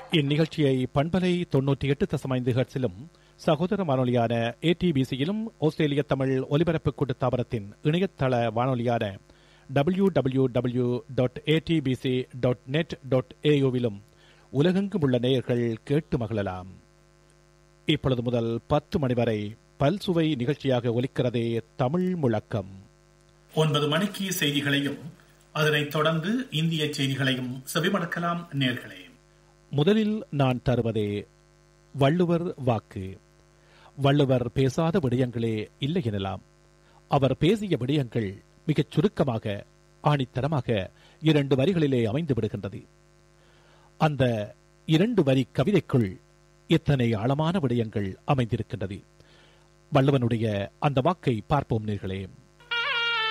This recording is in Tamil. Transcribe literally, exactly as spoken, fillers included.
இந்நிகழ்ச்சியை பண்பலை தொன்னூற்றி எட்டு தசம் ஐந்து ஹெர்ட்ஸிலும் சகோதர வானொலியான ஏடிபிசியிலும் ஆஸ்திரேலிய தமிழ் ஒலிபரப்பு கூட்டுத்தாபனத்தின் இணையதள வானொலியான W W W dot ஏடிபிசி dot net dot ஏயுவிலும் உலகெங்கும் உள்ள நேயர்கள் கேட்டு மகிழலாம். இப்பொழுது முதல் பத்து மணி வரை பல்சுவை நிகழ்ச்சியாக ஒலிக்கிறதே தமிழ் முழக்கம். ஒன்பது மணிக்கு செய்திகளையும் அதனைத் தொடர்ந்து இந்திய செய்திகளையும் செவிமடுக்கலாம் நேயர்களே. முதலில் நான் தருவதே வள்ளுவர் வாக்கு. வள்ளுவர் பேசாத விடயங்களே இல்லை எனலாம். அவர் பேசிய விடயங்கள் மிகச் சுருக்கமாக, ஆணித்தரமாக இரண்டு வரிகளிலே அமைந்து விடுகின்றது. அந்த இரண்டு வரி கவிதைக்குள் எத்தனை ஆழமான விடயங்கள் அமைந்திருக்கின்றது. வள்ளுவனுடைய அந்த வாக்கை பார்ப்போம் நேர்களே.